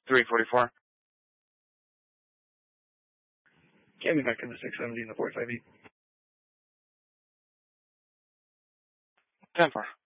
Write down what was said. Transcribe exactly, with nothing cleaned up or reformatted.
three forty-four. Get me back in the six seventy and the forty-five E. ten four.